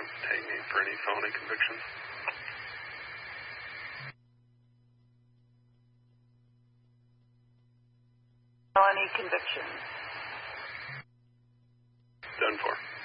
hang me for any felony convictions. Felony convictions. Done for.